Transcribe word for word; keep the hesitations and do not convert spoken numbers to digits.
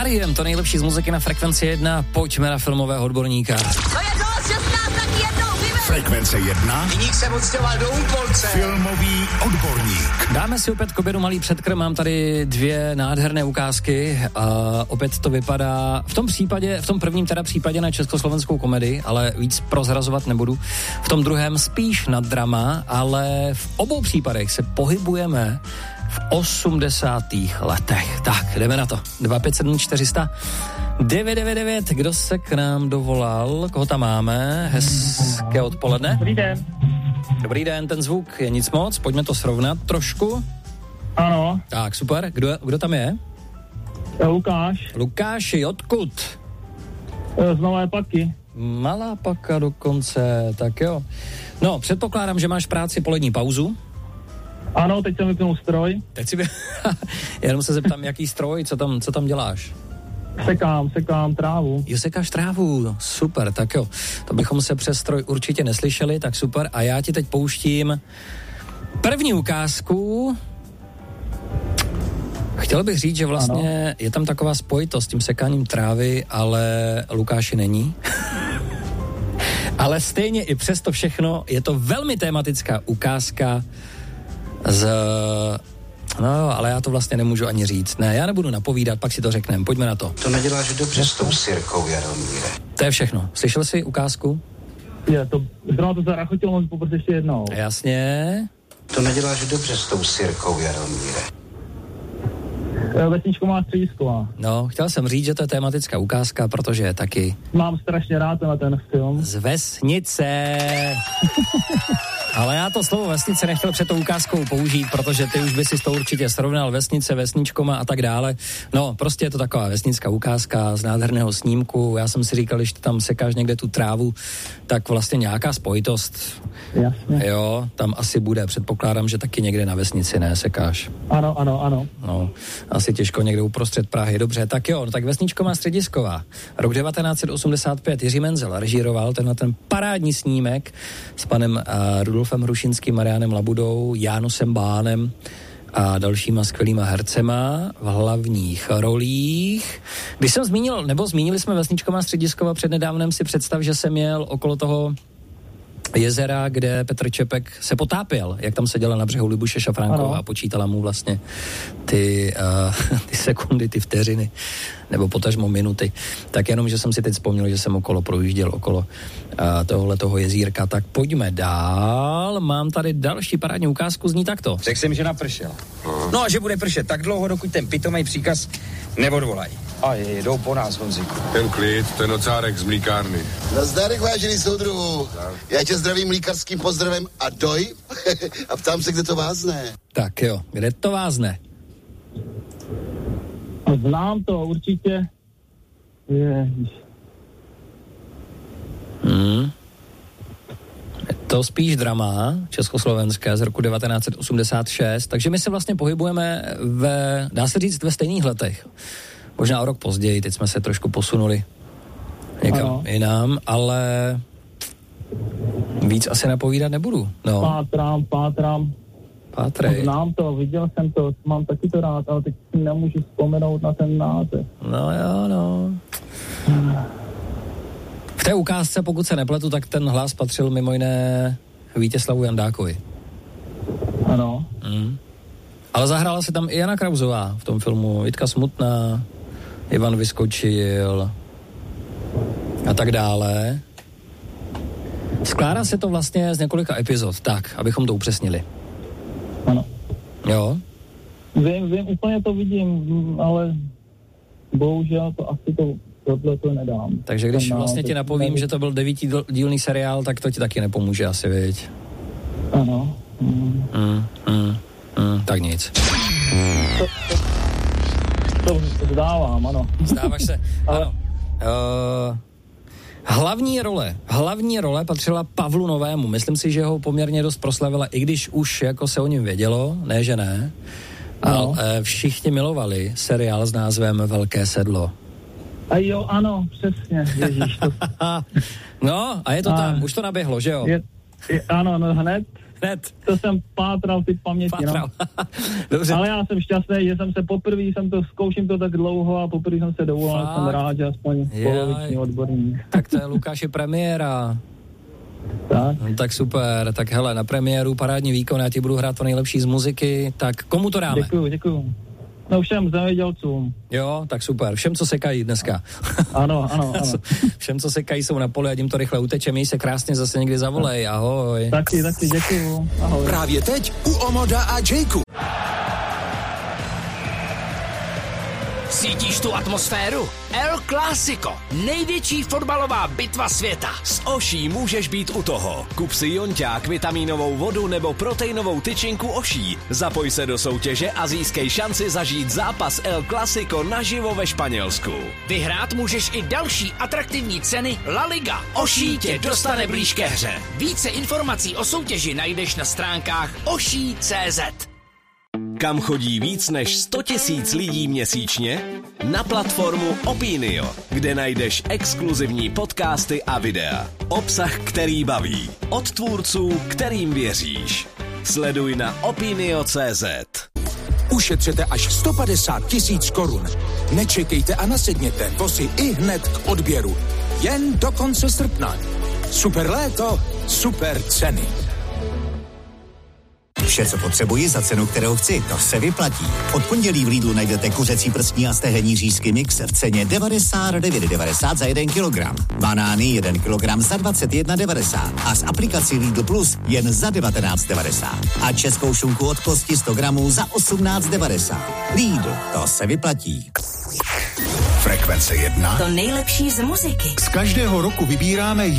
R E M, to nejlepší z muziky na Frekvenci jedna, pojďme na filmového odborníka. To je dost, šestnáct, tak jednou, vyber! Frekvence jedna. Viník se odstěhoval do Úpolce. Filmový odborník. Dáme si opět k obědu malý předkrm, mám tady dvě nádherné ukázky a opět to vypadá, v tom případě, v tom prvním teda případě na československou komedii, ale víc prozrazovat nebudu. V tom druhém spíš na drama, ale v obou případech se pohybujeme v osmdesátých letech. Tak, jdeme na to. dva pět sedm čtyři sta devět devět devět, kdo se k nám dovolal? Koho tam máme? Hezké odpoledne. Dobrý den. Dobrý den, ten zvuk je nic moc, pojďme to srovnat trošku. Ano. Tak, super. Kdo, kdo tam je? Lukáš. Lukáši, odkud? Z Nové Paky. Malá Paka dokonce, tak jo. No, předpokládám, že máš práci polední pauzu. Ano, teď jsem vypnul stroj. Teď si by... Jenom se zeptám, jaký stroj, co tam, co tam děláš? Sekám, sekám trávu. Jo, sekáš trávu, super, tak jo. To bychom se přes stroj určitě neslyšeli, tak super. A já ti teď pouštím první ukázku. Chtěl bych říct, že vlastně ano. Je tam taková spojitost s tím sekáním trávy, ale Lukáši není. Ale stejně i přesto všechno je to velmi tematická ukázka z... No, ale já to vlastně nemůžu ani říct. Ne, já nebudu napovídat, pak si to řekneme. Pojďme na to. To neděláš dobře s tou sirkou, Jaromíre. To je všechno. Slyšel jsi ukázku? Je, to zrovna to zarachotilo, můžu poprosit ještě jednou. Jasně. To neděláš dobře s tou sirkou, Jaromíre. Vesničková středisková. No, chtěl jsem říct, že to je tematická ukázka, protože je taky... Mám strašně rád na ten film. Z vesnice. Ale já to slovo vesnice nechtěl před tou ukázkou použít, protože ty už by si to určitě srovnal, vesnice, vesničkoma a tak dále. No, prostě je to taková vesnická ukázka z nádherného snímku. Já jsem si říkal, když tam sekáš někde tu trávu, tak vlastně nějaká spojitost. Jasně. Jo, tam asi bude. Předpokládám, že taky někde na vesnici ne sekáš. Ano, ano, ano. No, asi těžko někde uprostřed Prahy. Dobře, tak jo, no, tak vesničková středisková. Rok devatenáct set osmdesát pět, Jiří Menzel režíroval tenhle ten parádní snímek s panem uh, Rudolfem Hrušinským, Marianem Labudou, Jánusem Bánem a dalšíma skvělýma hercema v hlavních rolích. Když jsem zmínil, nebo zmínili jsme vesničková střediskova přednedávnem, si představ, že jsem jel okolo toho jezera, kde Petr Čepek se potápěl, jak tam seděla na břehu Libuše Šafránková a počítala mu vlastně ty, uh, ty sekundy, ty vteřiny, nebo potažmo minuty. Tak jenom, že jsem si teď vzpomněl, že jsem okolo projížděl okolo uh, tohle toho jezírka. Tak pojďme dál. Mám tady další parádní ukázku, zní takto. Řekl jsem, že napršel. No a že bude pršet tak dlouho, dokud ten pitomej příkaz neodvolají. A je, jdou po nás, Honzíku. Ten klid, ten ocárek z mlíkárny. Nazdárek, vážený soudruhu. Já tě zdravím mlíkarským pozdravem a doj. A ptám se, kde to vázne. Tak jo, kde to vázne? Znám to určitě. Ježiš. Hmm. Je to spíš drama československé z roku devatenáct set osmdesát šest, takže my se vlastně pohybujeme ve, dá se říct, ve stejných letech. Možná o rok později, teď jsme se trošku posunuli někam ano. jinam, ale víc asi napovídat nebudu. No. Pátrám, pátrám. Pátrej. Znám to, viděl jsem to, mám taky to rád, ale teď si nemůžu vzpomenout na ten název. No jo, no. V té ukázce, pokud se nepletu, tak ten hlas patřil mimo jiné Vítězslavu Jandákovi. Ano. Mm. Ale zahrála se tam i Jana Krausová v tom filmu, Jitka Smutná, Ivan Vyskočil a tak dále. Skládá se to vlastně z několika epizod, tak, abychom to upřesnili. Ano. Jo? Vím, vím, úplně to vidím, ale bohužel to asi to tohle to nedám. Takže když vlastně ti napovím, že to byl devítidílný seriál, tak to ti taky nepomůže asi, viď? Ano. Mm, mm, mm, mm, tak nic. To, to, to zdávám, ano. Zdáváš se, ano. Uh, hlavní role, hlavní role patřila Pavlu Novému. Myslím si, že ho poměrně dost proslavila, i když už jako se o něm vědělo, ne, že ne. No. Ale všichni milovali seriál s názvem Velké sedlo. A jo, ano, přesně, ježíš. To... No, a je to a... tam, už to naběhlo, že jo? Je, je, ano, no hned. hned. To jsem pátral ty paměti, Pátral. no. Dobře. Ale já jsem šťastný, že jsem se poprvé, jsem to, zkouším to tak dlouho a poprvé jsem se dovolal, Fakt? jsem rád, že aspoň poloviční odborník. Tak to je, Lukáši, premiéra. Tak. No, tak super, tak hele, na premiéru parádní výkon, já ti budu hrát to nejlepší z muziky, tak komu to dáme? Děkuju, děkuju. No všem zemědělcům. Jo, tak super, všem, co sekají dneska. Ano, ano, ano. Všem, co sekají, jsou na poli, ať jim to rychle uteče, měj se krásně, zase někdy zavolej, ahoj. Taky, taky, děkuju, ahoj. Právě teď u Omoda a Jakeu. Cítíš tu atmosféru? El Clásico, největší fotbalová bitva světa. S Oší můžeš být u toho. Kup si jonťák, vitamínovou vodu nebo proteinovou tyčinku Oší. Zapoj se do soutěže a získej šanci zažít zápas El Clásico naživo ve Španělsku. Vyhrát můžeš i další atraktivní ceny La Liga. Oší tě dostane blíž ke hře. Více informací o soutěži najdeš na stránkách oší tečka cé zet. Kam chodí víc než sto tisíc lidí měsíčně? Na platformu Opinio, kde najdeš exkluzivní podcasty a videa. Obsah, který baví. Od tvůrců, kterým věříš. Sleduj na opinio tečka cé zet. Ušetřete až sto padesát tisíc korun. Nečekejte a nasedněte, vozy i hned k odběru. Jen do konce srpna. Super léto, super ceny. Vše, co potřebuji za cenu, kterou chci, to se vyplatí. Od pondělí v Lidlu najdete kuřecí prstní a stehenní řízky mix v ceně devadesát devět devadesát za jeden kilogram. Banány jeden kilogram za dvacet jedna devadesát a s aplikací Lidl Plus jen za devatenáct devadesát. A českou šunku od kosti sto gramů za osmnáct devadesát. Lidl, to se vyplatí. Frekvence jedna. To nejlepší z muziky. Z každého roku vybíráme